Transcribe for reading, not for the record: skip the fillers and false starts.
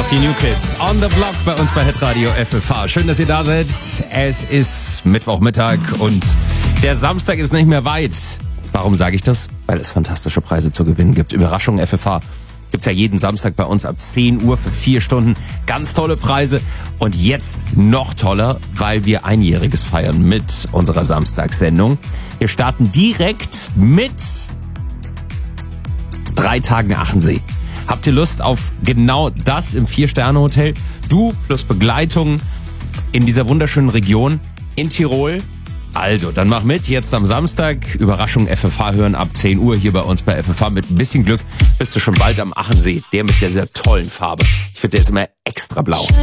auf die New Kids. On the Block bei uns bei Hitradio FFH. Schön, dass ihr da seid. Es ist Mittwochmittag und der Samstag ist nicht mehr weit. Warum sage ich das? Weil es fantastische Preise zu gewinnen gibt. Überraschung FFH. Gibt's ja jeden Samstag bei uns ab 10 Uhr für 4 Stunden. Ganz tolle Preise. Und jetzt noch toller, weil wir Einjähriges feiern mit unserer Samstagssendung. Wir starten direkt mit 3 Tagen Achensee. Habt ihr Lust auf genau das im 4-Sterne-Hotel? Du plus Begleitung in dieser wunderschönen Region in Tirol. Also, dann mach mit, jetzt am Samstag. Überraschung FFH hören ab 10 Uhr hier bei uns bei FFH. Mit ein bisschen Glück bist du schon bald am Achensee. Der mit dieser tollen Farbe. Ich finde, der ist immer extra blau.